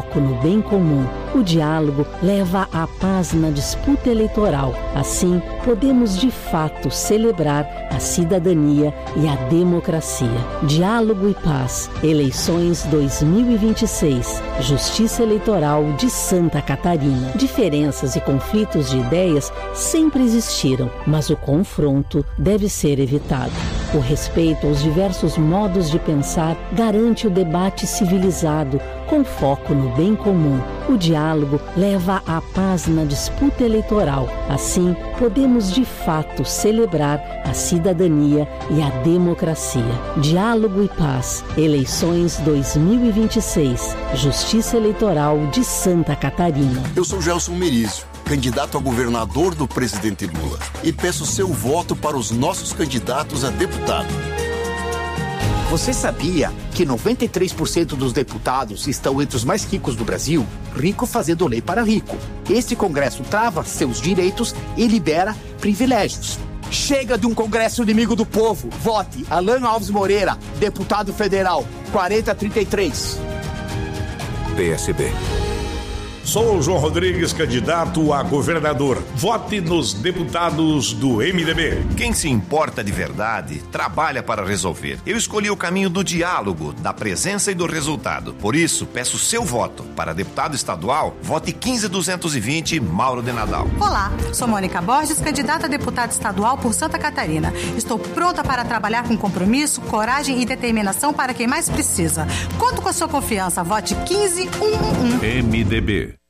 foco no bem comum. O diálogo leva à paz na disputa eleitoral. Assim, podemos de fato celebrar a cidadania e a democracia. Diálogo e paz. Eleições 2026. Justiça Eleitoral de Santa Catarina. Diferenças e conflitos de ideias sempre existiram, mas o confronto deve ser evitado. O respeito aos diversos modos de pensar garante o debate civilizado, com foco no bem comum. O diálogo leva à paz na disputa eleitoral. Assim, podemos de fato celebrar a cidadania e a democracia. Diálogo e paz. Eleições 2026. Justiça Eleitoral de Santa Catarina. Eu sou Gelson Merizio, candidato a governador do presidente Lula, e peço seu voto para os nossos candidatos a deputado. Você sabia que 93% dos deputados estão entre os mais ricos do Brasil? Rico fazendo lei para rico. Este Congresso trava seus direitos e libera privilégios. Chega de um Congresso inimigo do povo. Vote Alan Alves Moreira, deputado federal, 4033. PSB. Sou o João Rodrigues, candidato a governador. Vote nos deputados do MDB. Quem se importa de verdade, trabalha para resolver. Eu escolhi o caminho do diálogo, da presença e do resultado. Por isso, peço seu voto. Para deputado estadual, vote 15220, Mauro de Nadal. Olá, sou Mônica Borges, candidata a deputada estadual por Santa Catarina. Estou pronta para trabalhar com compromisso, coragem e determinação para quem mais precisa. Conto com a sua confiança. Vote 15111. MDB.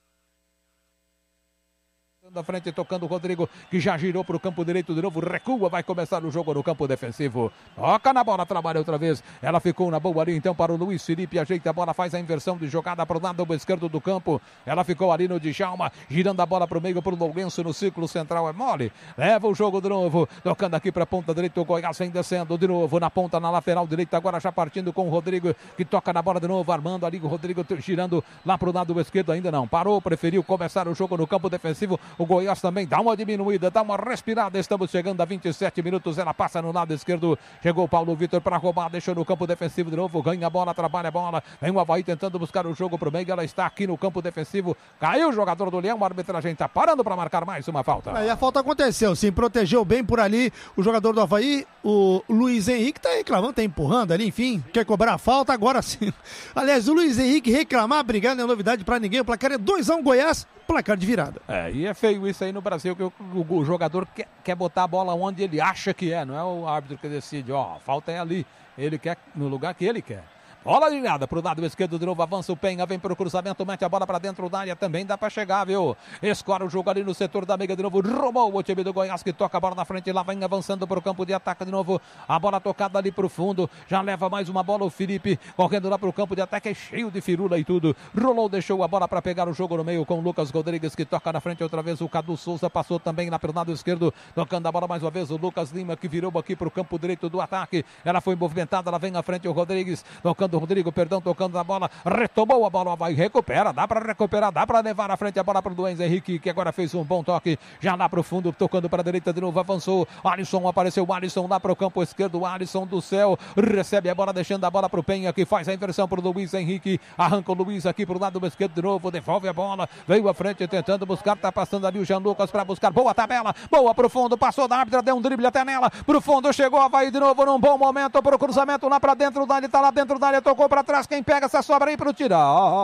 Da frente, tocando o Rodrigo, que já girou para o campo direito de novo, recua, vai começar o jogo no campo defensivo, toca na bola, trabalha outra vez, ela ficou na boa ali então para o Luiz Felipe, ajeita a bola, faz a inversão de jogada para o lado esquerdo do campo, ela ficou ali no Djalma, girando a bola para o meio, para o Lourenço no círculo central, é mole, leva o jogo de novo, tocando aqui para a ponta direita, o Goiás vem descendo de novo, na ponta, na lateral direita, agora já partindo com o Rodrigo, que toca na bola de novo, armando ali, o Rodrigo girando lá para o lado esquerdo, ainda não, parou, preferiu começar o jogo no campo defensivo, o Goiás também dá uma diminuída, dá uma respirada, estamos chegando a 27 minutos, ela passa no lado esquerdo, chegou o Paulo Vitor para roubar, deixou no campo defensivo de novo, ganha a bola, trabalha a bola, vem o Avaí tentando buscar o jogo pro meio, ela está aqui no campo defensivo, caiu o jogador do Leão, a arbitragem está parando para marcar mais uma falta. E a falta aconteceu, sim, protegeu bem por ali o jogador do Avaí, o Luiz Henrique tá reclamando, tá empurrando ali, enfim, quer cobrar a falta, agora sim. Aliás, o Luiz Henrique reclamar, brigar, não é novidade para ninguém, o placar é 2-1 Goiás, placar de virada. E é feio isso aí no Brasil, que o jogador quer botar a bola onde ele acha que é, não é o árbitro que decide, a falta é ali, ele quer no lugar que ele quer. Bola alinhada pro lado esquerdo de novo, avança o Penha, vem pro cruzamento, mete a bola pra dentro da área, também dá pra chegar, viu? Escora o jogo ali no setor da meiga de novo, roubou o time do Goiás, que toca a bola na frente, lá vem avançando pro campo de ataque de novo, a bola tocada ali pro fundo, já leva mais uma bola o Felipe, correndo lá pro campo de ataque, é cheio de firula e tudo, rolou, deixou a bola pra pegar o jogo no meio com o Lucas Rodrigues, que toca na frente outra vez, o Cadu Souza passou também lá pelo lado esquerdo, tocando a bola mais uma vez, o Lucas Lima, que virou aqui pro campo direito do ataque, ela foi movimentada, ela vem à frente, o Rodrigues, tocando o Rodrigo, perdão, tocando na bola, retomou a bola, vai, recupera, dá pra recuperar, dá pra levar à frente a bola pro Duens Henrique, que agora fez um bom toque, já lá pro fundo, tocando pra direita de novo, avançou, Alisson, apareceu o Alisson lá pro campo esquerdo, o Alisson do céu, recebe a bola, deixando a bola pro Penha, que faz a inversão pro Luiz Henrique, arranca o Luiz aqui pro lado esquerdo de novo, devolve a bola, veio à frente tentando buscar, tá passando ali o Jean Lucas pra buscar, boa tabela, boa pro fundo, passou da árbitra, deu um drible até nela, pro fundo, chegou, Avaí de novo num bom momento pro cruzamento lá pra dentro da área, tá lá dentro da área, tocou pra trás, quem pega essa sobra aí pro tiro?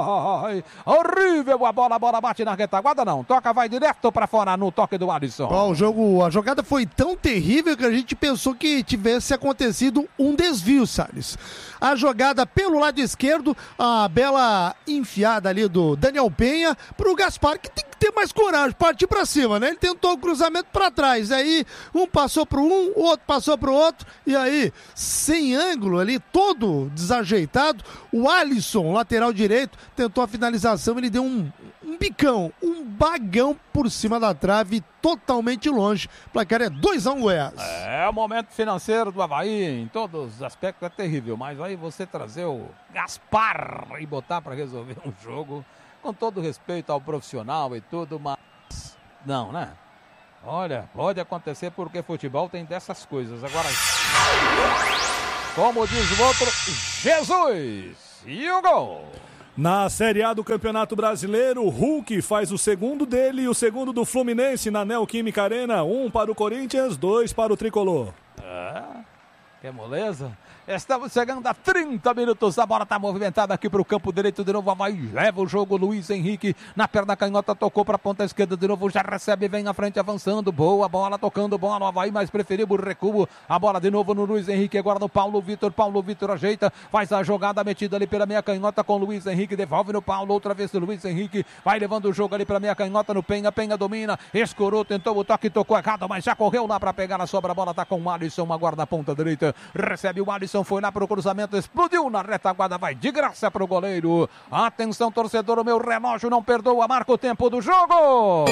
Horrível a bola bate na retaguarda, não. Toca, vai direto pra fora no toque do Alisson. A jogada foi tão terrível que a gente pensou que tivesse acontecido um desvio, Salles. A jogada pelo lado esquerdo, a bela enfiada ali do Daniel Penha pro Gaspar, que tem que ter mais coragem, partir pra cima, né? Ele tentou o cruzamento pra trás, aí um passou pro um, o outro passou pro outro, e aí, sem ângulo ali, todo desajeitado, o Alisson, lateral direito, tentou a finalização, ele deu um bicão, um bagão por cima da trave, totalmente longe. O placar é 2-1 Goiás. É o momento financeiro do Avaí, em todos os aspectos é terrível, mas aí você trazer o Gaspar e botar para resolver um jogo, com todo respeito ao profissional e tudo, mas não, né? Olha, pode acontecer porque futebol tem dessas coisas. Agora, como diz o outro, Jesus! E o gol! Na Série A do Campeonato Brasileiro, o Hulk faz o segundo dele e o segundo do Fluminense na Neoquímica Arena. 1 para o Corinthians, 2 para o Tricolor. Que moleza. Estamos chegando a 30 minutos. A bola está movimentada aqui para o campo direito. De novo, Avaí leva o jogo. Luiz Henrique na perna canhota, tocou para a ponta esquerda. De novo, já recebe, vem à frente, avançando. Boa bola, tocando bola. O Avaí mais preferiu o recuo. A bola de novo no Luiz Henrique. Agora no Paulo Vitor. Paulo Vitor ajeita, faz a jogada metida ali pela meia canhota com o Luiz Henrique. Devolve no Paulo. Outra vez do Luiz Henrique. Vai levando o jogo ali pela meia canhota no Penha. Penha domina, escorou, tentou o toque, tocou errado, mas já correu lá para pegar a sobra. A bola está com o Alisson. Uma guarda ponta direita. Recebe o Alisson, foi lá para o cruzamento, explodiu na retaguarda, vai de graça para o goleiro. Atenção, torcedor, o meu relógio não perdoa, marca o tempo do jogo.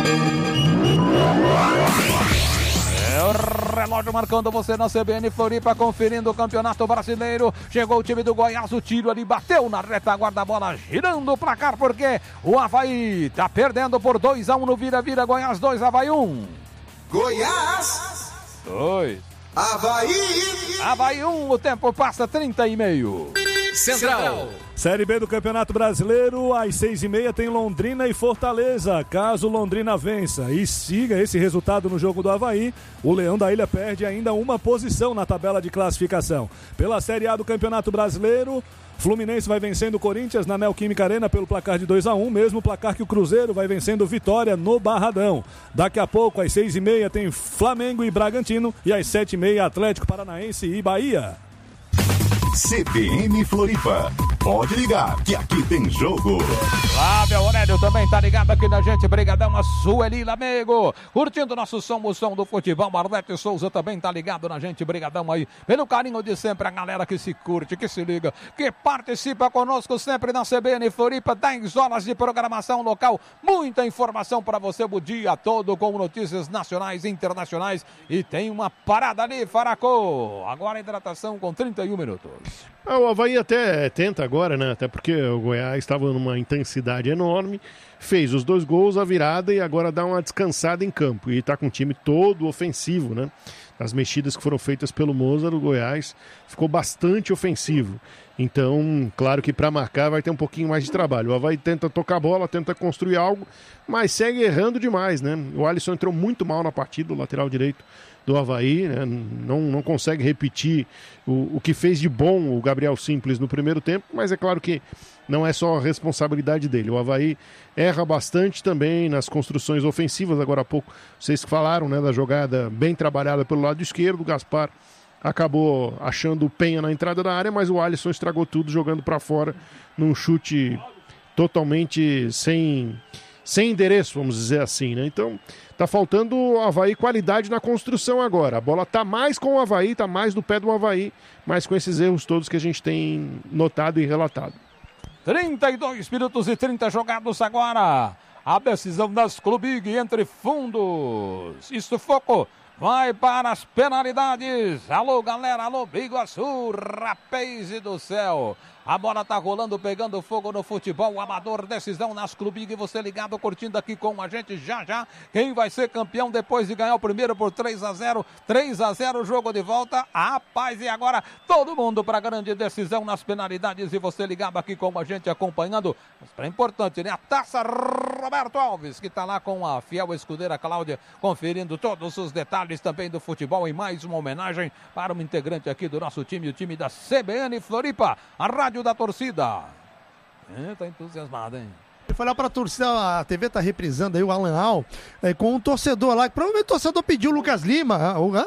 É o relógio marcando você na CBN Floripa, conferindo o Campeonato Brasileiro. Chegou o time do Goiás, o tiro ali bateu na retaguarda, a bola girando o placar, porque o Avaí está perdendo por 2-1 no vira-vira. Goiás 2, Avaí 1. Goiás 2. Avaí 1, o tempo passa 30:30. Central. Série B do Campeonato Brasileiro, às 6:30 tem Londrina e Fortaleza. Caso Londrina vença e siga esse resultado no jogo do Avaí, o Leão da Ilha perde ainda uma posição na tabela de classificação. Pela Série A do Campeonato Brasileiro, Fluminense vai vencendo o Corinthians na Neoquímica Arena pelo placar de 2-1, mesmo placar que o Cruzeiro vai vencendo Vitória no Barradão. Daqui a pouco, às 6:30, tem Flamengo e Bragantino e às 7:30, Atlético Paranaense e Bahia. CBN Floripa. Pode ligar, que aqui tem jogo. Flávio Aurélio também tá ligado aqui na gente. Brigadão, a Sueli Lamego. Curtindo nosso som, o som do futebol. Marlete Souza também tá ligado na gente. Brigadão aí. Pelo carinho de sempre, a galera que se curte, que se liga, que participa conosco sempre na CBN Floripa. 10 horas de programação local. Muita informação para você o dia todo com notícias nacionais e internacionais. E tem uma parada ali, Faracô. Agora a hidratação com 31 minutos. O Avaí até tenta agora, né? Até porque o Goiás estava numa intensidade enorme, fez os 2 gols, a virada e agora dá uma descansada em campo. E está com o time todo ofensivo, né? As mexidas que foram feitas pelo Mozart, o Goiás ficou bastante ofensivo. Então, claro que para marcar vai ter um pouquinho mais de trabalho. O Avaí tenta tocar a bola, tenta construir algo, mas segue errando demais, né? O Alisson entrou muito mal na partida, o lateral direito do Avaí, né? Não consegue repetir o que fez de bom o Gabriel Simples no primeiro tempo, mas é claro que não é só a responsabilidade dele. O Avaí erra bastante também nas construções ofensivas. Agora há pouco vocês falaram, né, da jogada bem trabalhada pelo lado esquerdo. O Gaspar acabou achando o Penha na entrada da área, mas o Alisson estragou tudo jogando para fora num chute totalmente sem endereço, vamos dizer assim, né? Então, tá faltando o Avaí qualidade na construção agora. A bola tá mais com o Avaí, tá mais no pé do Avaí, mas com esses erros todos que a gente tem notado e relatado. 32 minutos e 30 jogados agora. A decisão das Clubig entre fundos e sufoco. Vai para as penalidades. Alô, galera. Alô, Biguaçu. Rapaz do céu. A bola tá rolando, pegando fogo no futebol amador. Decisão nas Clubig. Você ligado, curtindo aqui com a gente já. Quem vai ser campeão depois de ganhar o primeiro por 3-0. 3-0, jogo de volta. Rapaz, e agora todo mundo para a grande decisão nas penalidades. E você ligado aqui com a gente, acompanhando. É importante, né? A Taça Roberto Alves, que tá lá com a fiel escudeira Cláudia, conferindo todos os detalhes também do futebol. E mais uma homenagem para um integrante aqui do nosso time, o time da CBN Floripa, a rádio da torcida. Tá entusiasmado, hein? Eu falei pra torcida, a TV tá reprisando aí o Alan Al, com um torcedor lá, que provavelmente o torcedor pediu o Lucas Lima,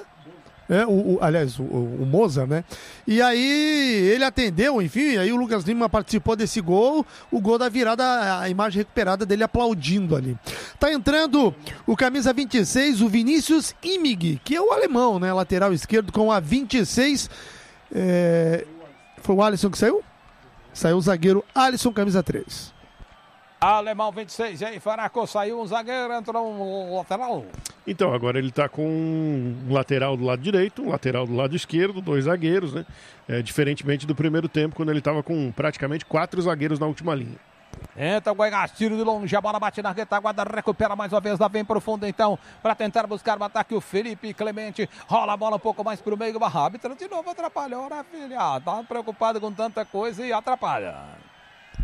aliás, o Mozart, né? E aí ele atendeu, enfim, aí o Lucas Lima participou desse gol, o gol da virada, a imagem recuperada dele aplaudindo ali. Tá entrando o camisa 26, o Vinícius Imig, que é o alemão, né? Lateral esquerdo com a 26. Foi o Alisson que saiu? Saiu o zagueiro Alisson, camisa 3. Alemão 26, e aí, Faraco, saiu um zagueiro, entrou um lateral. Então, agora ele tá com um lateral do lado direito, um lateral do lado esquerdo, 2 zagueiros, né? Diferentemente do primeiro tempo, quando ele tava com praticamente 4 zagueiros na última linha. Entra o Goiás, tiro de longe, a bola bate na retaguarda, recupera mais uma vez, lá vem pro fundo então, para tentar buscar o ataque, o Felipe Clemente, rola a bola um pouco mais pro meio, o árbitro de novo atrapalhou, né, filha? Tá preocupado com tanta coisa e atrapalha.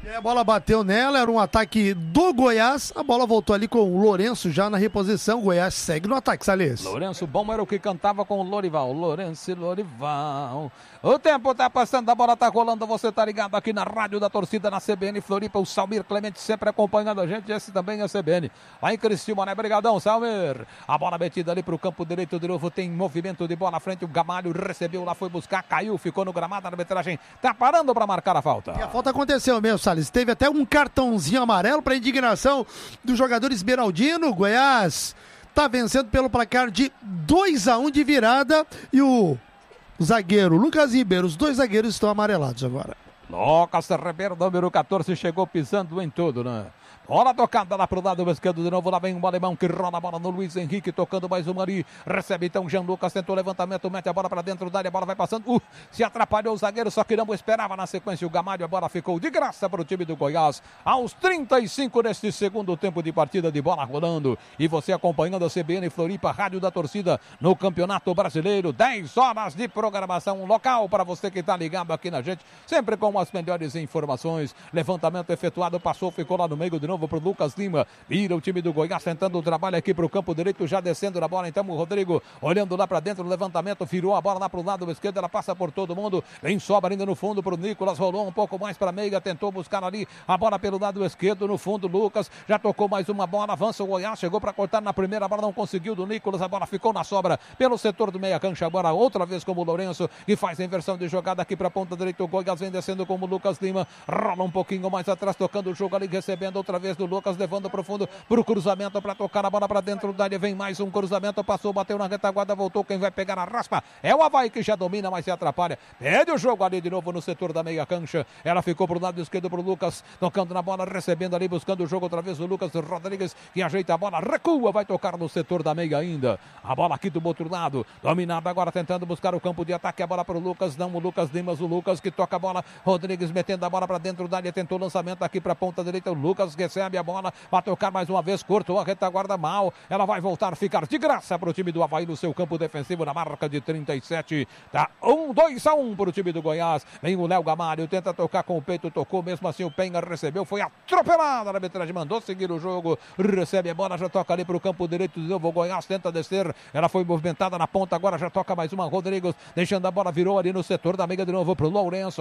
A bola bateu nela, era um ataque do Goiás, a bola voltou ali com o Lourenço já na reposição, o Goiás segue no ataque, Salles. Lourenço bom era o que cantava com o Lorival, Lourenço e Lorival. O tempo tá passando, a bola tá rolando, você tá ligado aqui na Rádio da Torcida, na CBN Floripa, o Salmir Clemente sempre acompanhando a gente, esse também é a CBN. Lá em Criciúma, né? Brigadão, Salmir. A bola metida ali pro campo direito de novo, tem movimento de bola à frente, o Gamalho recebeu lá, foi buscar, caiu, ficou no gramado, a arbitragem tá parando pra marcar a falta. E a falta aconteceu mesmo, Salles, teve até um cartãozinho amarelo pra indignação do jogador Esmeraldino, Goiás tá vencendo pelo placar de 2-1 de virada e o zagueiro Lucas Ribeiro, os dois zagueiros estão amarelados agora. Lucas Ribeiro, número 14, chegou pisando em tudo, né? Bola tocada lá pro lado esquerdo de novo, lá vem o alemão que rola a bola no Luiz Henrique, tocando mais uma ali, recebe então Jean Lucas, tentou levantamento, mete a bola pra dentro da área, a bola vai passando, se atrapalhou o zagueiro, só que não esperava na sequência o Gamalho, a bola ficou de graça pro time do Goiás, aos 35 neste segundo tempo de partida de bola rolando, e você acompanhando a CBN Floripa, Rádio da Torcida, no Campeonato Brasileiro, 10 horas de programação local para você que tá ligado aqui na gente, sempre com as melhores informações, levantamento efetuado, passou, ficou lá no meio de novo pro Lucas Lima, vira o time do Goiás tentando o trabalho aqui pro campo direito, já descendo na bola, então o Rodrigo olhando lá pra dentro, levantamento, virou a bola lá pro lado esquerdo, ela passa por todo mundo, vem sobra ainda no fundo pro Nicolas, rolou um pouco mais pra Meiga, tentou buscar ali a bola pelo lado esquerdo, no fundo Lucas, já tocou mais uma bola, avança o Goiás, chegou pra cortar na primeira bola, não conseguiu do Nicolas, a bola ficou na sobra pelo setor do meia cancha, agora outra vez como o Lourenço, que faz a inversão de jogada aqui pra ponta direita, o Goiás vem descendo como o Lucas Lima, rola um pouquinho mais atrás, tocando o jogo ali, recebendo outra vez do Lucas, levando pro fundo, pro cruzamento, pra tocar a bola pra dentro da área, vem mais um cruzamento, passou, bateu na retaguarda, voltou, quem vai pegar na raspa é o Avaí que já domina, mas se atrapalha, perde o jogo ali de novo no setor da meia cancha, ela ficou pro lado esquerdo pro Lucas, tocando na bola, recebendo ali, buscando o jogo outra vez o Lucas Rodrigues, que ajeita a bola, recua, vai tocar no setor da meia ainda, a bola aqui do outro lado, dominada agora, tentando buscar o campo de ataque, a bola pro Lucas, não o Lucas Dimas, o Lucas que toca a bola, Rodrigues metendo a bola pra dentro da área, tentou o lançamento aqui pra ponta direita, o Lucas recebe a bola, vai tocar mais uma vez, cortou a retaguarda mal, ela vai voltar a ficar de graça para o time do Avaí no seu campo defensivo na marca de 37, tá 2-1 para o time do Goiás, vem o Léo Gamalho, tenta tocar com o peito, tocou, mesmo assim o Penha recebeu, foi atropelado, a arbitragem mandou seguir o jogo, recebe a bola, já toca ali para o campo direito de novo, o Goiás tenta descer, ela foi movimentada na ponta, agora já toca mais uma, Rodrigues, deixando a bola, virou ali no setor da meiga de novo pro Lourenço,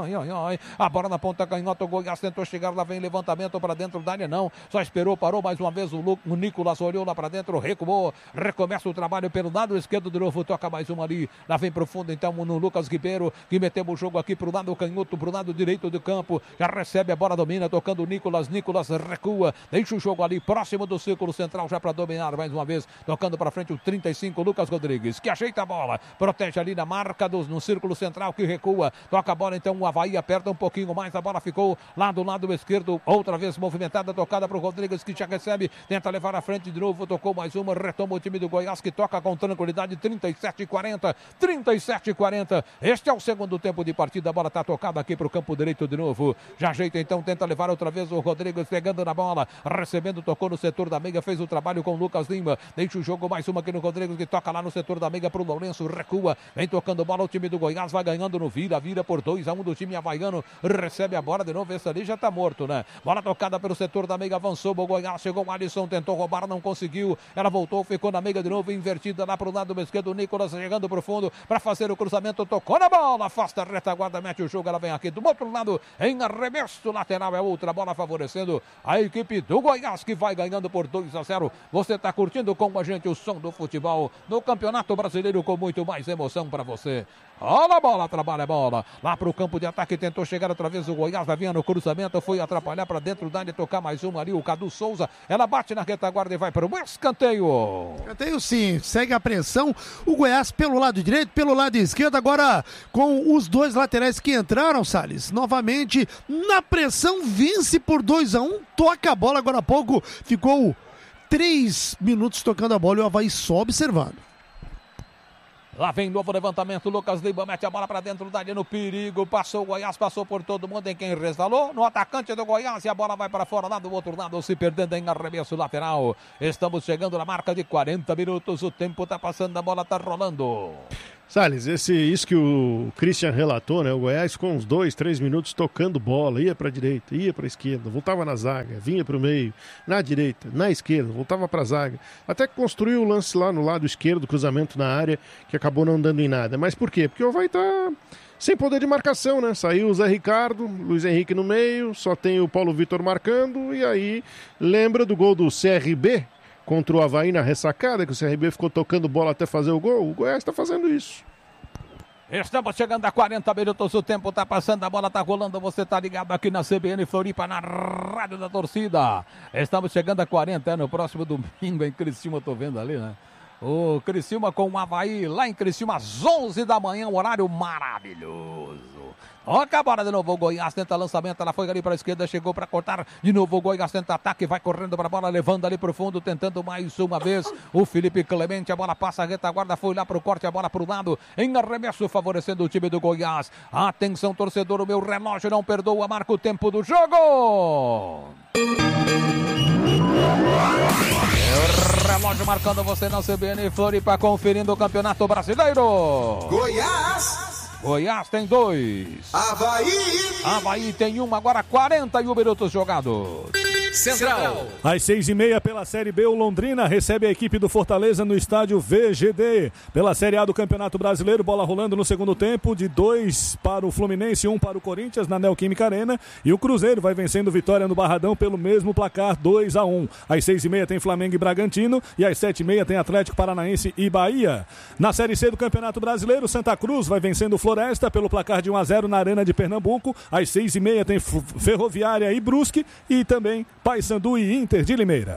a bola na ponta canhota, o Goiás tentou chegar, lá vem levantamento para dentro da área, não, só esperou, parou mais uma vez o Nicolas, olhou lá para dentro, recuou, recomeça o trabalho pelo lado esquerdo de novo, toca mais uma ali, lá vem pro fundo então no Lucas Ribeiro, que meteu o jogo aqui pro lado canhoto, pro lado direito do campo, já recebe a bola, domina, tocando o Nicolas recua, deixa o jogo ali próximo do círculo central, já para dominar mais uma vez, tocando para frente o 35, Lucas Rodrigues, que ajeita a bola, protege ali na marca no círculo central, que recua, toca a bola então o Avaí, aperta um pouquinho mais, a bola ficou lá do lado esquerdo, outra vez movimentada, tocada pro Rodrigues, que já recebe, tenta levar à frente de novo, tocou mais uma, retoma o time do Goiás, que toca com tranquilidade, 37-40, este é o segundo tempo de partida, a bola está tocada aqui para o campo direito de novo, já ajeita então, tenta levar outra vez o Rodrigues, pegando na bola, recebendo, tocou no setor da meiga, fez o trabalho com o Lucas Lima, deixa o jogo, mais uma aqui no Rodrigues, que toca lá no setor da meiga para o Lourenço, recua, vem tocando bola, o time do Goiás vai ganhando no vira por 2-1 do time havaiano, recebe a bola de novo, esse ali já está morto, né? Bola tocada pelo setor da meiga, avançou o Goiás, chegou o Alisson, tentou roubar, não conseguiu, ela voltou, ficou na meiga de novo, invertida lá pro lado esquerdo, o Nicolas chegando pro fundo, para fazer o cruzamento, tocou na bola, afasta a retaguarda, mete o jogo, ela vem aqui do outro lado, em arremesso lateral, é outra bola favorecendo a equipe do Goiás, que vai ganhando por 2-0, você tá curtindo com a gente o som do futebol, no Campeonato Brasileiro, com muito mais emoção para você. Olha a bola, trabalha a bola, lá pro campo de ataque, tentou chegar outra vez o Goiás, vinha no cruzamento, foi atrapalhar para dentro da área, tocar mais uma ali, o Cadu Souza, ela bate na retaguarda e vai para o escanteio. Escanteio sim, segue a pressão, o Goiás pelo lado direito, pelo lado esquerdo, agora com os dois laterais que entraram, Salles, novamente na pressão, vence por 2-1, toca a bola, agora há pouco ficou 3 minutos tocando a bola e o Avaí só observando. Lá vem novo levantamento, Lucas Lima mete a bola para dentro da área no perigo, passou o Goiás, passou por todo mundo, em quem resvalou, no atacante do Goiás, e a bola vai para fora lá do outro lado, se perdendo em arremesso lateral. Estamos chegando na marca de 40 minutos, o tempo está passando, a bola está rolando. Salles, isso que o Christian relatou, né? O Goiás ficou uns 2, 3 minutos tocando bola, ia para a direita, ia para a esquerda, voltava na zaga, vinha para o meio, na direita, na esquerda, voltava para a zaga, até que construiu o lance lá no lado esquerdo, cruzamento na área, que acabou não dando em nada. Mas por quê? Porque o Avaí tá sem poder de marcação, né? Saiu o Zé Ricardo, Luiz Henrique no meio, só tem o Paulo Vitor marcando, e aí lembra do gol do CRB contra o Avaí na ressacada, que o CRB ficou tocando bola até fazer o gol. O Goiás está fazendo isso. Estamos chegando a 40 minutos, o tempo está passando, a bola está rolando, você está ligado aqui na CBN Floripa, na Rádio da Torcida. Estamos chegando a 40, no próximo domingo em Criciúma, estou vendo ali, né? O Criciúma com o Avaí, lá em Criciúma, às 11 da manhã, um horário maravilhoso. Toca a bola de novo, o Goiás tenta lançamento, ela foi ali para a esquerda, chegou para cortar, de novo o Goiás tenta ataque, vai correndo para a bola, levando ali para o fundo, tentando mais uma vez, o Felipe Clemente, a bola passa, a retaguarda foi lá para o corte, a bola para o lado, em arremesso, favorecendo o time do Goiás. Atenção, torcedor, o meu relógio não perdoa, marca o tempo do jogo. O relógio marcando você na CBN Floripa, conferindo o Campeonato Brasileiro. Goiás tem 2. Avaí tem 1, agora 41 minutos jogados. Central. Às 6h30 pela Série B, o Londrina recebe a equipe do Fortaleza no estádio VGD. Pela Série A do Campeonato Brasileiro, bola rolando no segundo tempo, de 2 para o Fluminense, 1 para o Corinthians na Neoquímica Arena. E o Cruzeiro vai vencendo Vitória no Barradão pelo mesmo placar, 2-1. Às 6h30 tem Flamengo e Bragantino e às 7h30 tem Atlético Paranaense e Bahia. Na Série C do Campeonato Brasileiro, Santa Cruz vai vencendo Floresta pelo placar de 1-0 na Arena de Pernambuco. Às 6h30 tem Ferroviária e Brusque e também Paysandu e Inter de Limeira.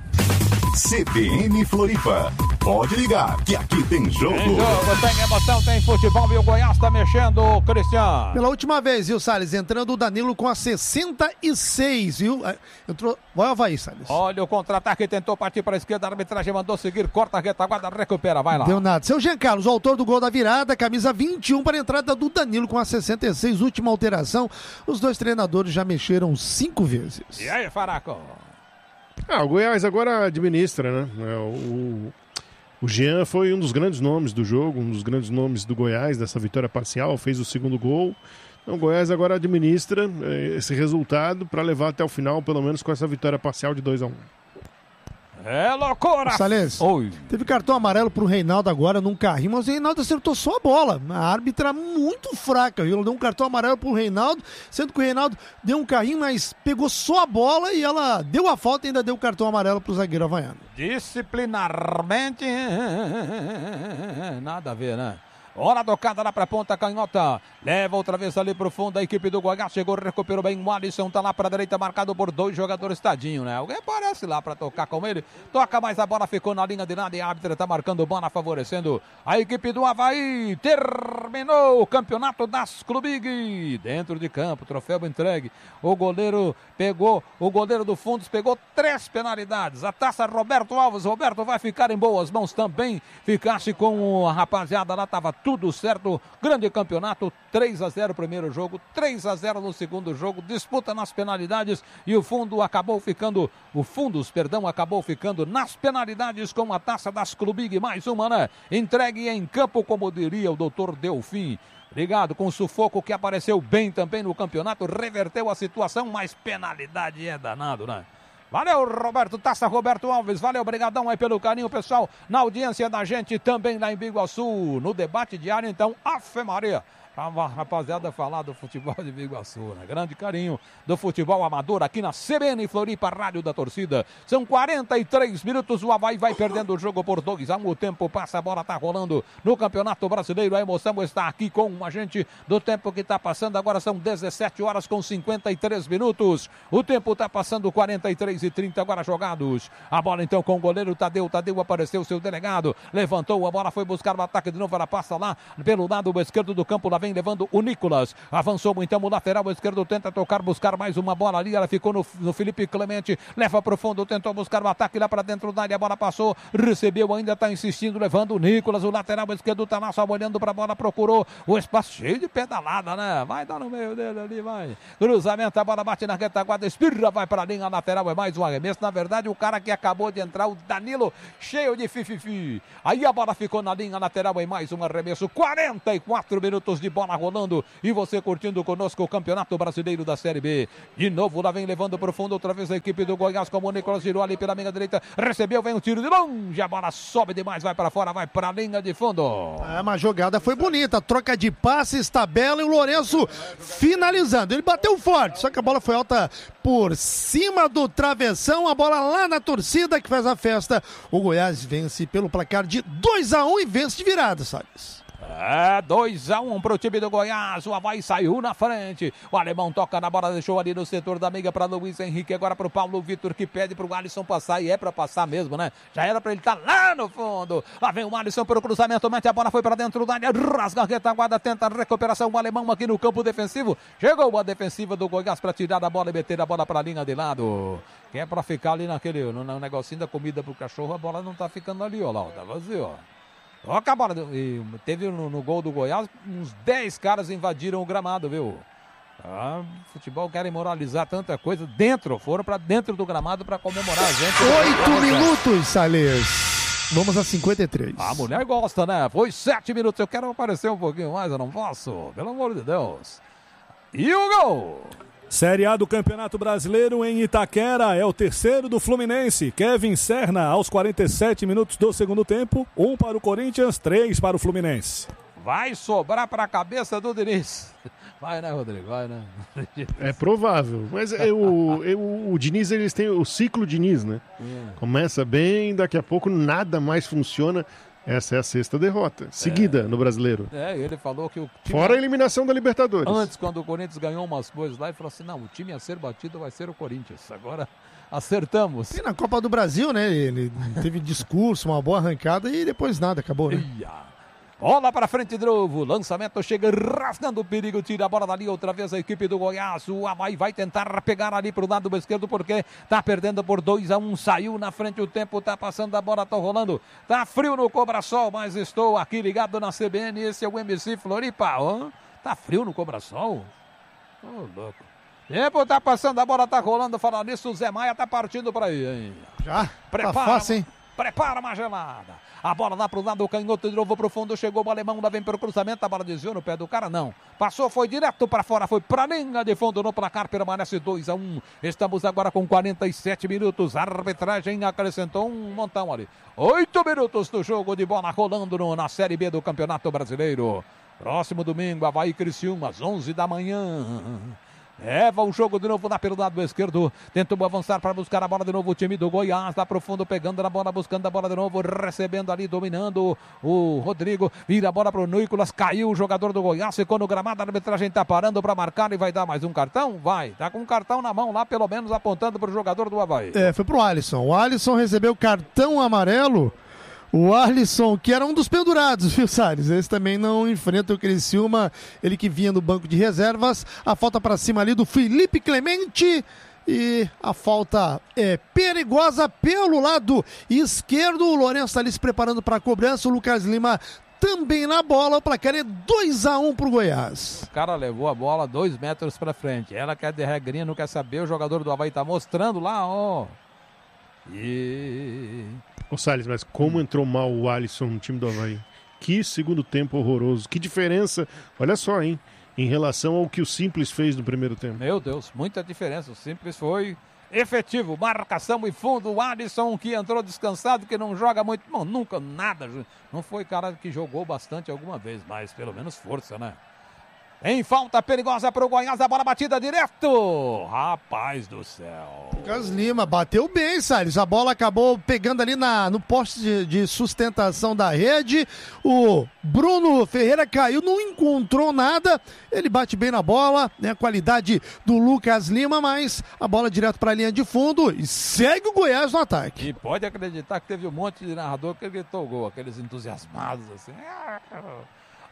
CBN Floripa. Pode ligar, que aqui tem jogo. Tem emoção, tem futebol e o Goiás tá mexendo, Cristiano. Pela última vez, viu, Salles? Entrando o Danilo com a 66, viu? Entrou. Vai o Avaí, Salles. Olha o contra-ataque, tentou partir para a esquerda, a arbitragem mandou seguir, corta a retaguarda, recupera, vai lá. Deu nada. Seu Jean Carlos, o autor do gol da virada, camisa 21 para a entrada do Danilo com a 66, última alteração. Os dois treinadores já mexeram 5 vezes. E aí, Faraco? O Goiás agora administra, né? O Jean foi um dos grandes nomes do jogo, um dos grandes nomes do Goiás, dessa vitória parcial, fez o segundo gol. Então o Goiás agora administra esse resultado para levar até o final, pelo menos com essa vitória parcial de 2-1. É loucura! Salles, teve cartão amarelo pro Reinaldo agora num carrinho, mas o Reinaldo acertou só a bola. A árbitra muito fraca, viu? Ela deu um cartão amarelo pro Reinaldo, sendo que o Reinaldo deu um carrinho, mas pegou só a bola e ela deu a falta e ainda deu o cartão amarelo pro zagueiro havaiano. Disciplinarmente, nada a ver, né? Hora tocada lá pra ponta canhota. Leva outra vez ali pro fundo a equipe do Goiás. Chegou, recuperou bem o Alisson. Tá lá pra direita, marcado por 2 jogadores, tadinho, né? Alguém aparece lá pra tocar com ele. Toca, mas a bola ficou na linha de nada. E a árbitra tá marcando bola, favorecendo a equipe do Avaí. Terminou o campeonato das Clubig. Dentro de campo, troféu entregue. O goleiro pegou, o goleiro do Fundos pegou 3 penalidades. A taça Roberto Alves. Roberto vai ficar em boas mãos também. Ficasse com a rapaziada lá, tava tudo certo, grande campeonato, 3-0 primeiro jogo, 3-0 no segundo jogo, disputa nas penalidades e o Fundos acabou ficando nas penalidades com a taça das Clubig, mais uma, né? Entregue em campo, como diria o doutor Delfim. Obrigado, com o sufoco que apareceu bem também no campeonato, reverteu a situação, mas penalidade é danado, né? Valeu, Roberto, taça Roberto Alves, valeu, obrigadão aí pelo carinho, pessoal, na audiência da gente também lá em Biguaçu, no debate diário, então, Ave Maria. A rapaziada falar do futebol de Biguaçu, né? Grande carinho do futebol amador aqui na CBN Floripa, Rádio da Torcida. São 43 minutos, o Avaí vai perdendo o jogo por 2-1. O tempo passa, a bola tá rolando no Campeonato Brasileiro. A emoção está aqui com a gente do tempo que tá passando. Agora são 17 horas com 53 minutos. O tempo tá passando 43:30 agora jogados. A bola então com o goleiro Tadeu. Tadeu apareceu, seu delegado. Levantou a bola, foi buscar o ataque de novo. Ela passa lá pelo lado esquerdo do campo. Lá vem levando o Nicolas. Avançou então o lateral esquerdo, tenta tocar, buscar mais uma bola ali. Ela ficou no Felipe Clemente. Leva pro fundo, tentou buscar o ataque lá para dentro da área. A bola passou, recebeu, ainda tá insistindo, levando o Nicolas. O lateral esquerdo tá lá só olhando pra bola, procurou o espaço cheio de pedalada, né? Vai dar no meio dele ali, vai. Cruzamento, a bola bate na retaguarda, espirra, vai pra linha lateral. É mais um arremesso. Na verdade, o cara que acabou de entrar, o Danilo, cheio de fififi. Aí a bola ficou na linha lateral em mais um arremesso. 44 minutos de bola rolando. E você curtindo conosco o Campeonato Brasileiro da Série B. De novo, lá vem levando pro fundo outra vez a equipe do Goiás, como o Nicolas girou ali pela meia direita. Recebeu, vem um tiro de longe. A bola sobe demais, vai para fora, vai pra linha de fundo. Uma jogada foi bonita. Troca de passes, tabela e o Lourenço finalizando. Ele bateu forte, só que a bola foi alta por cima do travessão. A bola lá na torcida que faz a festa. O Goiás vence pelo placar de 2-1 e vence de virada, Salles. 2-1 pro time do Goiás. O Avaí saiu na frente. O alemão toca na bola, deixou ali no setor da amiga para Luiz Henrique. Agora pro Paulo Vitor, que pede pro Alisson passar. E é pra passar mesmo, né? Já era pra ele estar lá no fundo. Lá vem o Alisson pro cruzamento. Mete a bola, foi pra dentro da área. Rasga a retaguarda, tenta a recuperação. O alemão aqui no campo defensivo. Chegou a defensiva do Goiás pra tirar a bola e meter a bola pra linha de lado. Que é pra ficar ali no negocinho da comida pro cachorro. A bola não tá ficando ali, ó lá. Tá vazio, ó. Toca a bola, teve no gol do Goiás, uns 10 caras invadiram o gramado, viu? Futebol querem moralizar tanta coisa foram pra dentro do gramado pra comemorar a gente. 8 minutos, Salles. Vamos a 53. A mulher gosta, né? Foi 7 minutos, eu quero aparecer um pouquinho mais, eu não posso, pelo amor de Deus. E o gol! Série A do Campeonato Brasileiro em Itaquera, é o terceiro do Fluminense. Kevin Serna aos 47 minutos do segundo tempo, 1 para o Corinthians, 3 para o Fluminense. Vai sobrar para a cabeça do Diniz. Vai, né, Rodrigo? Vai, né? É provável, mas o Diniz, eles têm o ciclo Diniz, né? Começa bem, daqui a pouco nada mais funciona. Essa é a sexta derrota seguida no Brasileiro. Ele falou que o time... Fora a eliminação da Libertadores. Antes, quando o Corinthians ganhou umas coisas lá, ele falou assim, não, o time a ser batido vai ser o Corinthians. Agora acertamos. E na Copa do Brasil, né, ele teve discurso, uma boa arrancada e depois nada, acabou, né? Bola para frente de novo, lançamento chega rasgando o perigo, tira a bola dali outra vez a equipe do Goiás. O Avaí vai tentar pegar ali pro lado esquerdo porque tá perdendo por 2-1, saiu na frente, o tempo tá passando, a bola tá rolando, tá frio no Cobrasol, mas estou aqui ligado na CBN, esse é o MC Floripa. Tá frio no Cobrasol? Louco. Tempo tá passando, a bola tá rolando, falando nisso, o Zé Maia tá partindo para aí, hein? Já? Tá fácil, hein? Prepara uma gelada. A bola lá pro lado, o canhoto de novo pro fundo. Chegou o alemão, lá vem pro cruzamento. A bola desviou no pé do cara, não. Passou, foi direto para fora, foi pra linha de fundo no placar. Permanece 2-1. Estamos agora com 47 minutos. A arbitragem acrescentou um montão ali. 8 minutos do jogo de bola rolando na Série B do Campeonato Brasileiro. Próximo domingo, Avaí e Criciúma, às 11 da manhã. Leva o jogo de novo lá pelo lado esquerdo. Tentou avançar para buscar a bola de novo. O time do Goiás lá pro fundo, pegando na bola, buscando a bola de novo, recebendo ali, dominando o Rodrigo. Vira a bola pro Nicolas. Caiu o jogador do Goiás, ficou no gramado. A arbitragem tá parando para marcar e vai dar mais um cartão? Vai. Tá com um cartão na mão lá, pelo menos apontando pro jogador do Avaí. Foi pro Alisson. O Alisson recebeu cartão amarelo. O Alisson, que era um dos pendurados, viu, Salles? Esse também não enfrenta o Criciúma, ele que vinha no banco de reservas. A falta para cima ali do Felipe Clemente. E a falta é perigosa pelo lado esquerdo. O Lourenço está ali se preparando para a cobrança. O Lucas Lima também na bola. O placar é 2-1 pro Goiás. O cara levou a bola 2 metros para frente. Ela quer de regrinha, não quer saber. O jogador do Avaí tá mostrando lá, ó. Ô Salles, mas como entrou mal o Alisson no time do Avaí? Que segundo tempo horroroso. Que diferença, olha só, hein? Em relação ao que o Simples fez no primeiro tempo. Meu Deus, muita diferença. O Simples foi efetivo, marcação e fundo. O Alisson, que entrou descansado, que não joga muito, bom, nunca nada. Não foi cara que jogou bastante alguma vez, mas pelo menos força, né? Em falta perigosa para o Goiás, a bola batida direto. Rapaz do céu. Lucas Lima bateu bem, Salles. A bola acabou pegando ali no poste de sustentação da rede. O Bruno Ferreira caiu, não encontrou nada. Ele bate bem na bola, né? A qualidade do Lucas Lima, mas a bola direto para a linha de fundo e segue o Goiás no ataque. E pode acreditar que teve um monte de narrador que gritou gol, aqueles entusiasmados assim.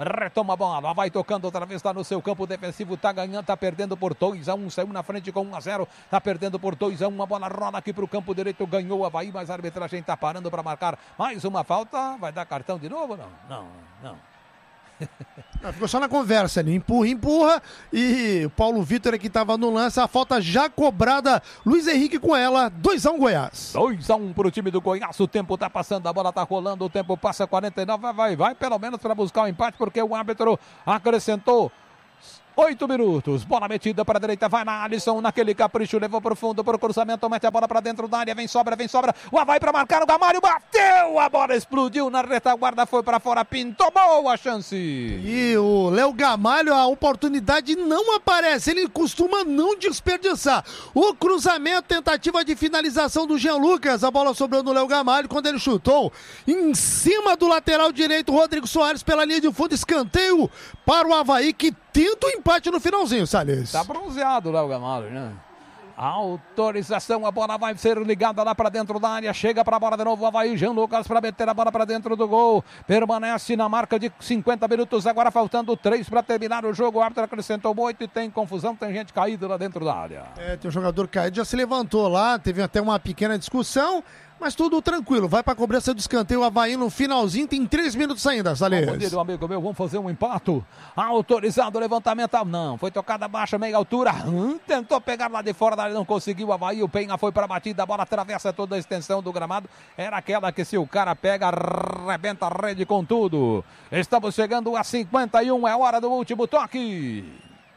retoma a bola, vai tocando outra vez, está no seu campo defensivo, tá ganhando, tá perdendo por 2-1, saiu na frente com 1-0, tá perdendo por 2-1, a bola rola aqui pro campo direito, ganhou o Avaí, mas a arbitragem tá parando para marcar mais uma falta, vai dar cartão de novo? Não. Ficou só na conversa ali, empurra, e o Paulo Vitor que estava no lance, a falta já cobrada, Luiz Henrique com ela, 2-1 Goiás. 2-1 pro time do Goiás, o tempo tá passando, a bola tá rolando, o tempo passa 49, vai pelo menos para buscar o empate, porque o árbitro acrescentou 8 minutos, bola metida para a direita, vai na Alisson, naquele capricho, levou pro fundo, pro cruzamento, mete a bola para dentro da área, vem sobra, o Avaí para marcar, o Gamalho bateu, a bola explodiu na retaguarda, foi para fora, tomou a chance. E o Léo Gamalho, a oportunidade não aparece, ele costuma não desperdiçar. O cruzamento, tentativa de finalização do Jean Lucas, a bola sobrou no Léo Gamalho, quando ele chutou em cima do lateral direito, Rodrigo Soares pela linha de fundo, escanteio para o Avaí, que tenta o empate no finalzinho, Salles. Tá bronzeado o Léo Gamalho, né? Autorização, a bola vai ser ligada lá para dentro da área, chega para a bola de novo, o Avaí, Jean Lucas para meter a bola para dentro do gol, permanece na marca de 50 minutos, agora faltando 3 para terminar o jogo, o árbitro acrescentou 8 e tem confusão, tem gente caída lá dentro da área. Tem um jogador caído, já se levantou lá, teve até uma pequena discussão, mas tudo tranquilo, vai para a cobrança do escanteio, o Avaí no finalzinho, tem 3 minutos ainda, Salles. Bom dia, amigo meu, vamos fazer um empate, autorizado o levantamento, não, foi tocada baixa, meia altura, tentou pegar lá de fora, não conseguiu, o Avaí, o Penha foi para a batida, a bola atravessa toda a extensão do gramado, era aquela que se o cara pega, arrebenta a rede com tudo. Estamos chegando a 51, é hora do último toque.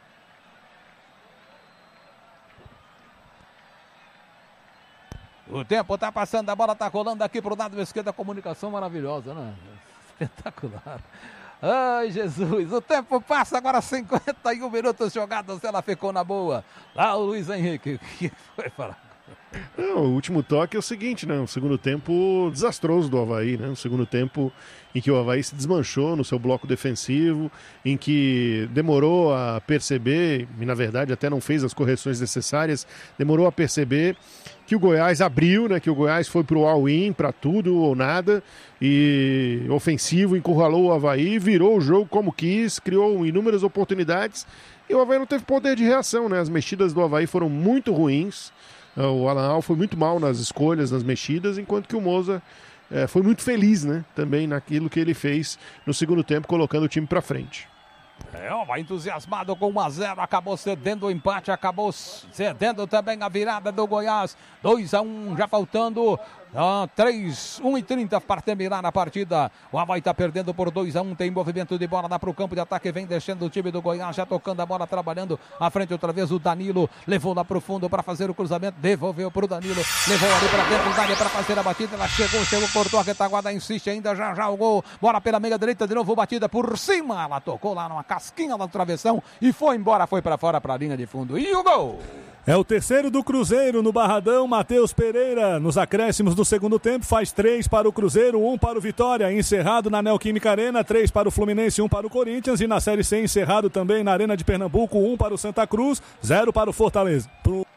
O tempo tá passando, a bola tá rolando aqui pro lado esquerdo, a comunicação maravilhosa, né? Espetacular. Ai, Jesus, o tempo passa, agora 51 minutos jogados, ela ficou na boa. Lá o Luiz Henrique, o que foi falar? Não, o último toque é o seguinte, né? Um segundo tempo desastroso do Avaí, né? Um segundo tempo em que o Avaí se desmanchou no seu bloco defensivo, em que demorou a perceber, e na verdade até não fez as correções necessárias, demorou a perceber que o Goiás abriu, né? Que o Goiás foi pro all-in, para tudo ou nada, e ofensivo, encurralou o Avaí, virou o jogo como quis, criou inúmeras oportunidades, e o Avaí não teve poder de reação, né? As mexidas do Avaí foram muito ruins. O Alan Al foi muito mal nas escolhas, nas mexidas, enquanto que o Moza foi muito feliz, né? Também naquilo que ele fez no segundo tempo, colocando o time para frente. Vai entusiasmado com 1-0, acabou cedendo o empate, acabou cedendo também a virada do Goiás, 2-1, já faltando 1:30 para terminar a partida. O Avaí está perdendo por 2-1, tem movimento de bola lá para o campo de ataque, vem descendo o time do Goiás, já tocando a bola, trabalhando à frente outra vez o Danilo, levou lá para o fundo para fazer o cruzamento, devolveu para o Danilo, levou ali para dentro da área para fazer a batida, ela chegou, cortou a retaguarda, insiste ainda, já o gol, bola pela meia direita, de novo batida por cima, ela tocou lá numa casquinha lá do travessão e foi embora, foi para fora para a linha de fundo, e o gol! É o terceiro do Cruzeiro no Barradão, Matheus Pereira, nos acréscimos do segundo tempo, faz 3 para o Cruzeiro, 1 para o Vitória, encerrado na Neoquímica Arena, 3 para o Fluminense, 1 para o Corinthians, e na Série C encerrado também na Arena de Pernambuco, 1 para o Santa Cruz, 0 para o Fortaleza.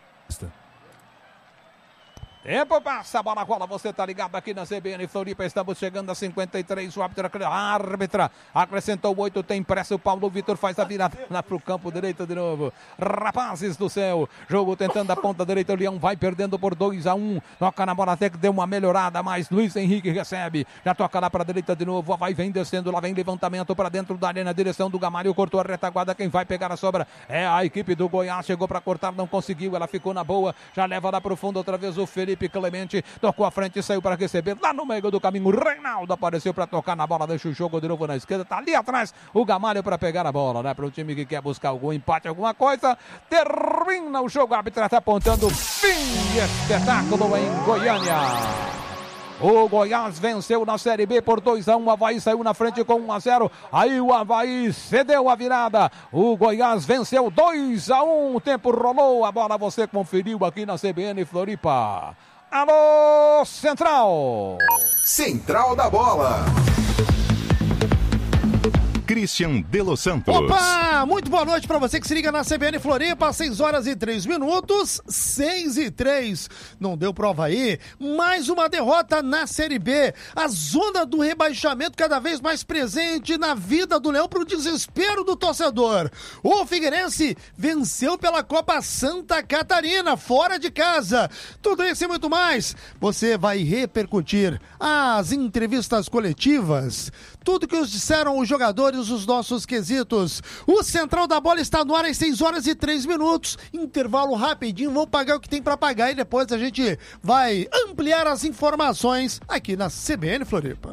Tempo passa, a bola rola, você tá ligado aqui na CBN Floripa, estamos chegando a 53, o árbitra acrescentou 8, tem pressa, o Paulo Vitor faz a virada lá pro campo direito de novo, rapazes do céu, jogo tentando a ponta direita, o Leão vai perdendo por 2-1, toca na bola até que deu uma melhorada, mas Luiz Henrique recebe, já toca lá pra direita de novo, vai, vem descendo, lá vem levantamento pra dentro da área, na direção do Gamalho, cortou a retaguarda, quem vai pegar a sobra é a equipe do Goiás, chegou pra cortar, não conseguiu, ela ficou na boa, já leva lá pro fundo outra vez o Felipe Clemente, tocou à frente, saiu para receber, lá no meio do caminho, o Reinaldo apareceu para tocar na bola, deixa o jogo de novo na esquerda, tá ali atrás o Gamalho para pegar a bola, né, para o time que quer buscar algum empate, alguma coisa, termina o jogo, a árbitra está apontando fim de espetáculo em Goiânia. O Goiás venceu na Série B por 2-1, o Avaí saiu na frente com 1-0, aí o Avaí cedeu a virada, o Goiás venceu 2-1, o tempo rolou, a bola você conferiu aqui na CBN Floripa. Alô, Central! Central da Bola. Christian de Los Santos. Opa! Muito boa noite para você que se liga na CBN Floripa, 6 horas e 3 minutos, 6:03. Não deu prova aí? Mais uma derrota na Série B. A zona do rebaixamento cada vez mais presente na vida do Leão, pro desespero do torcedor. O Figueirense venceu pela Copa Santa Catarina, fora de casa. Tudo isso e muito mais. Você vai repercutir as entrevistas coletivas, tudo que os disseram os jogadores, os nossos quesitos. O Central da Bola está no ar às 6 horas e 3 minutos. Intervalo rapidinho, vamos pagar o que tem para pagar e depois a gente vai ampliar as informações aqui na CBN Floripa.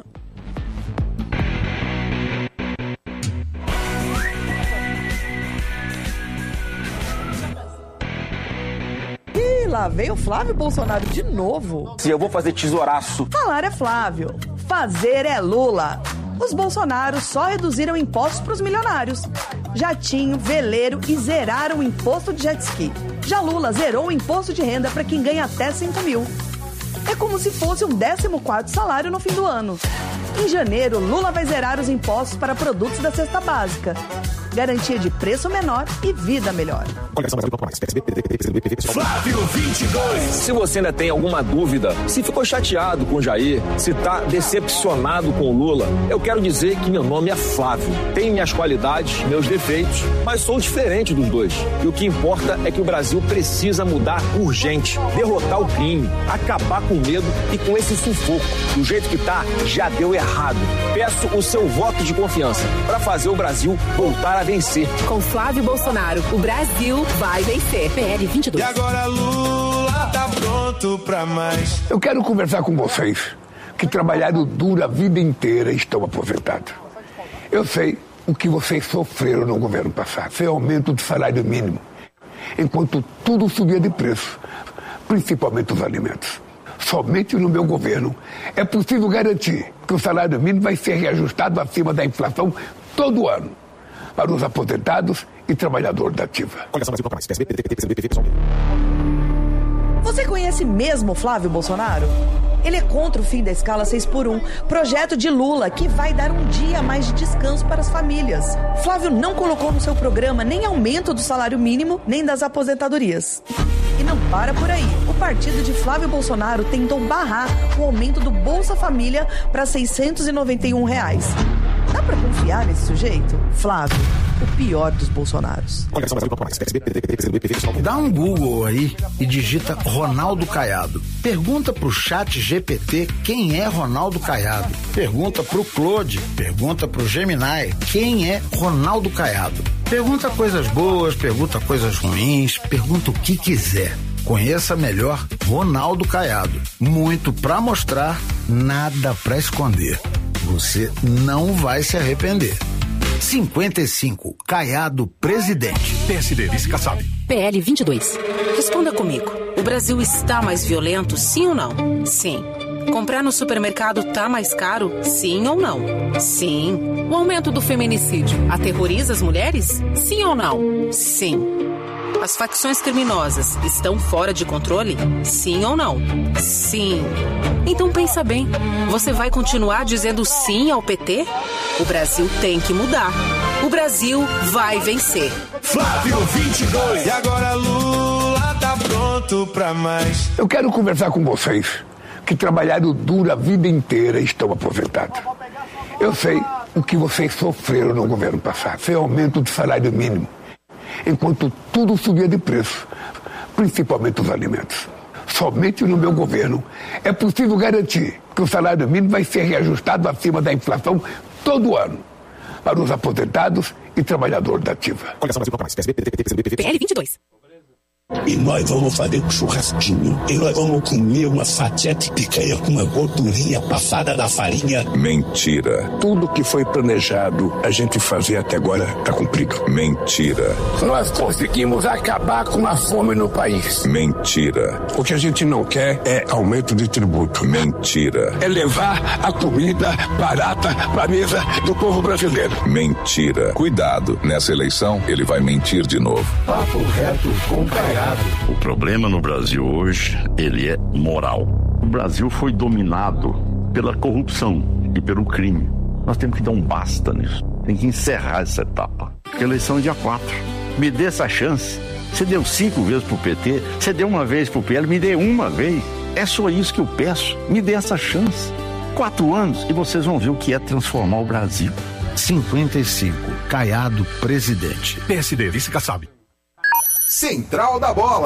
Ih, lá veio o Flávio Bolsonaro de novo. Se eu vou fazer tesouraço. Falar é Flávio, fazer é Lula. Os Bolsonaros só reduziram impostos para os milionários. Jatinho, veleiro e zeraram o imposto de jet ski. Já Lula zerou o imposto de renda para quem ganha até 5 mil. É como se fosse um 14º salário no fim do ano. Em janeiro, Lula vai zerar os impostos para produtos da cesta básica. Garantia de preço menor e vida melhor. Flávio 22. Se você ainda tem alguma dúvida, se ficou chateado com o Jair, se tá decepcionado com o Lula, eu quero dizer que meu nome é Flávio. Tenho minhas qualidades, meus defeitos, mas sou diferente dos dois. E o que importa é que o Brasil precisa mudar urgente, derrotar o crime, acabar com o medo e com esse sufoco. Do jeito que tá, já deu errado. Peço o seu voto de confiança para fazer o Brasil voltar a vencer. Com Flávio Bolsonaro, o Brasil vai vencer. PL 22. E agora Lula tá pronto pra mais. Eu quero conversar com vocês que trabalharam duro a vida inteira e estão aposentados. Eu sei o que vocês sofreram no governo passado. Foi aumento do salário mínimo, enquanto tudo subia de preço, principalmente os alimentos. Somente no meu governo é possível garantir que o salário mínimo vai ser reajustado acima da inflação todo ano, para os aposentados e trabalhadores da ativa. Você conhece mesmo Flávio Bolsonaro? Ele é contra o fim da escala 6x1, projeto de Lula que vai dar um dia a mais de descanso para as famílias. Flávio não colocou no seu programa nem aumento do salário mínimo, nem das aposentadorias. E não para por aí. O partido de Flávio Bolsonaro tentou barrar o aumento do Bolsa Família para R$ 691. Dá pra confiar nesse sujeito? Flávio, o pior dos Bolsonaros. Dá um Google aí e digita Ronaldo Caiado. Pergunta pro chat GPT quem é Ronaldo Caiado. Pergunta pro Claude, pergunta pro Gemini quem é Ronaldo Caiado. Pergunta coisas boas, pergunta coisas ruins, pergunta o que quiser. Conheça melhor Ronaldo Caiado. Muito pra mostrar, nada pra esconder. Você não vai se arrepender. 55, Caiado presidente. PSD, vice Kassab. PL 22. Responda comigo. O Brasil está mais violento, sim ou não? Sim. Comprar no supermercado tá mais caro, sim ou não? Sim. O aumento do feminicídio aterroriza as mulheres? Sim ou não? Sim. As facções criminosas estão fora de controle? Sim ou não? Sim. Então pensa bem, você vai continuar dizendo sim ao PT? O Brasil tem que mudar. O Brasil vai vencer. Flávio 22. E agora Lula tá pronto pra mais. Eu quero conversar com vocês que trabalharam duro a vida inteira e estão aposentados. Eu sei o que vocês sofreram no governo passado. Foi aumento do salário mínimo, enquanto tudo subia de preço, principalmente os alimentos. Somente no meu governo é possível garantir que o salário mínimo vai ser reajustado acima da inflação todo ano, para os aposentados e trabalhadores da ativa. PL 22. E nós vamos fazer um churrasquinho. E nós vamos comer uma fatia de picanha com uma gordurinha passada da farinha. Mentira. Tudo que foi planejado a gente fazer até agora está cumprido. Mentira. Nós conseguimos acabar com a fome no país. Mentira. O que a gente não quer é aumento de tributo. Mentira. É levar a comida barata para a mesa do povo brasileiro. Mentira. Cuidado, nessa eleição ele vai mentir de novo. Papo reto com Caiado. O problema no Brasil hoje, ele é moral. O Brasil foi dominado pela corrupção e pelo crime. Nós temos que dar um basta nisso. Tem que encerrar essa etapa. Porque a eleição é dia 4. Me dê essa chance. Você deu 5 vezes pro PT, você deu uma vez pro PL, me dê uma vez. É só isso que eu peço. Me dê essa chance. 4 anos e vocês vão ver o que é transformar o Brasil. 55. Caiado, presidente. PSD, vice Kassab. Central da Bola.